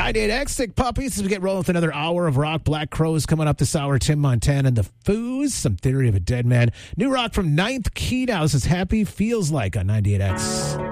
98X, Sick Puppies, as we get rolling with another hour of rock. Black Crowes coming up this hour. Tim Montana and the Foos, some Theory of a Dead Man. New rock from Ninth Key now. This is Happy Feels Like on 98X.